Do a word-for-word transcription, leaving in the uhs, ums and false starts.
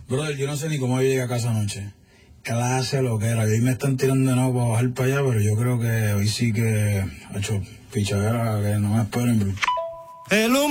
Brother, yo no sé ni cómo yo llegué a casa anoche. Clase lo que era. Y hoy me están tirando de nuevo para bajar para allá, pero yo creo que hoy sí que ha hecho pichadera que no me esperen. El